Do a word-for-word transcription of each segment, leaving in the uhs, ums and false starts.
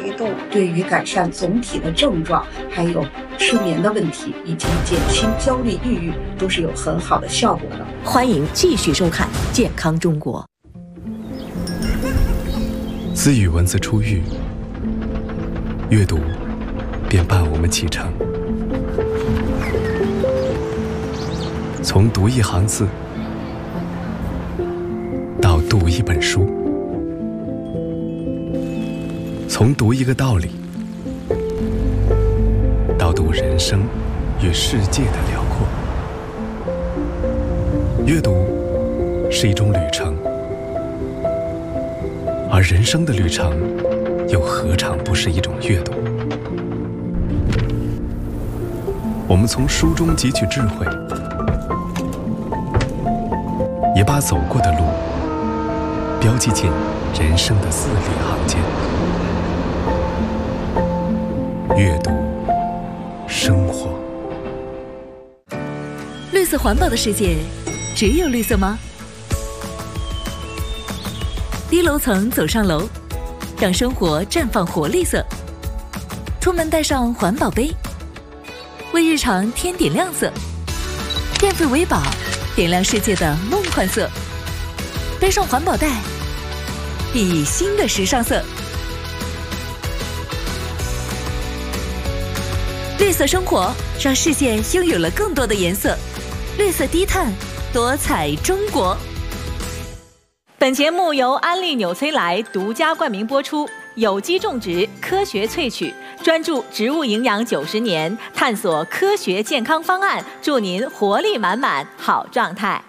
维度对于改善总体的症状，还有失眠的问题，以及减轻焦虑、抑郁，都是有很好的效果的。 欢迎继续收看《健康中国》。 自与文字初遇，阅读便伴我们启程。从读一行字到读一本书，从读一个道理到读人生与世界的辽阔。阅读是一种旅程，而人生的旅程又何尝不是一种阅读？我们从书中汲取智慧，也把走过的路标记进人生的字里行间。阅读生活。 绿色环保的世界，只有绿色吗？低楼层走上楼，让生活绽放活力色。出门带上环保杯，为日常添点亮色。电费为宝，点亮世界的梦幻色。背上环保袋，熠熠新的时尚色。绿色生活，让世界拥有了更多的颜色。绿色低碳，多彩中国。 本节目由安利纽崔莱独家冠名播出，有机种植，科学萃取，专注植物营养九十年，探索科学健康方案，祝您活力满满，好状态。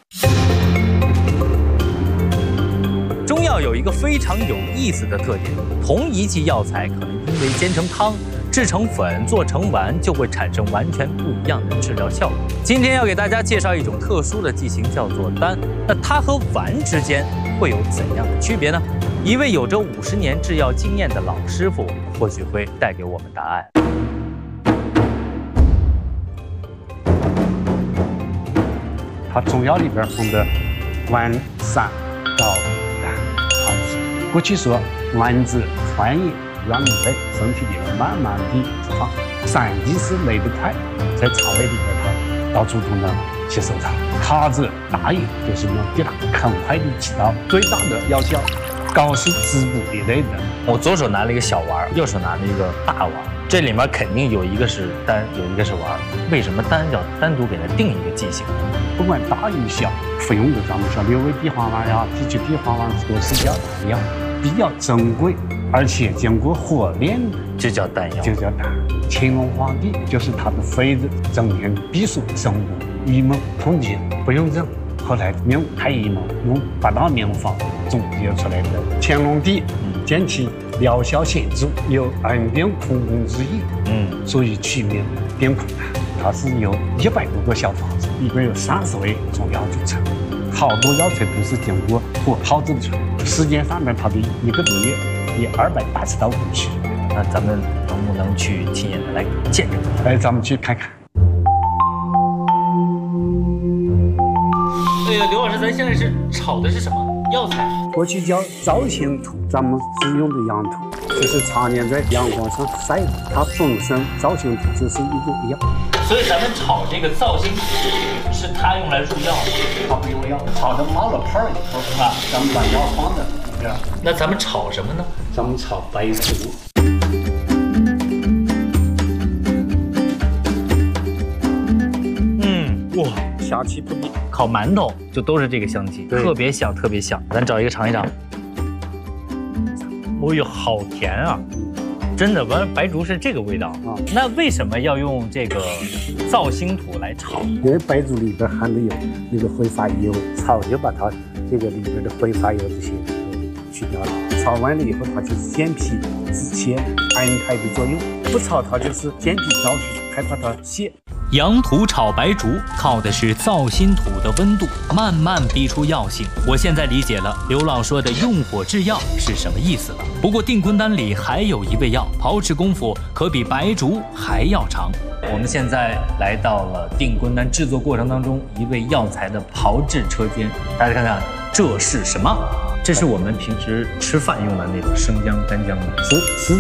中药有一个非常有意思的特点，同一剂药材可能因为煎成汤、制成粉、做成丸，就会产生完全不一样的治疗效果。今天要给大家介绍一种特殊的剂型，叫做丹。那它和丸之间会有怎样的区别呢？一位有着五十年制药经验的老师傅，或许会带给我们答案。 它中药里边分的丸、散、膏、丹、汤剂。过去说丸子传饮让你在身体里面慢慢的释放，散剂是来得快，在肠胃里边它到处都能吸收它。它子大饮就是用滴答，很快的起到最大的药效。膏是滋补一类的。 我左手拿了一个小丸，右手拿了一个大丸，这里面肯定有一个是丹，有一个是丸。为什么丹要单独给它定一个剂型？ 不管大与小，服用的咱们说六味地黄丸呀、地区地黄丸都是叫丹药，比较珍贵，而且经过火炼的就叫丹药， 就叫丹。乾隆皇帝就是他的妃子，整天避暑生活，郁闷痛经不用症。后来命太医嘛，用八大名方总结出来的。乾隆帝见其疗效显著，有安定空宫之意，嗯，所以取名定空丹。它是由一百多个小方子，里边有三十味中药组成，好多药材都是经过火炮制出来的。时间上面，它的一个多月以二百八十道工序。 那咱们能不能去亲眼的来见证？ 来，咱们去看看。 对呀，刘老师，咱现在是炒的是什么药材？ 过去叫造型土，咱们是用的洋土，就是常年在阳光上晒的。它本身造型土就是一种药， 所以咱们炒这个造型土是它用来入药的， 它不用药，炒的冒了泡以后是吧？咱们把药放在里边。 那咱们炒什么呢？ 咱们炒白术。 嗯，哇， 香气不低。 烤馒头就都是这个香气，特别香，特别香。咱找一个尝一尝。哦呦，好甜啊！真的，完白术是这个味道啊。那为什么要用这个造星土来炒？ 因为白术里边含的有那个挥发油，炒就把它这个里边的挥发油这些去掉了。炒完了以后，它就是健脾止泻、安胎的作用。不炒它就是健脾燥湿，害怕它泻。 羊土炒白术靠的是造心土的温度，慢慢逼出药性。我现在理解了刘老说的用火制药是什么意思了。不过定坤丹里还有一味药，炮制功夫可比白术还要长。我们现在来到了定坤丹制作过程当中一味药材的炮制车间，大家看看这是什么？这是我们平时吃饭用的那种生姜、干姜吗？ 是是。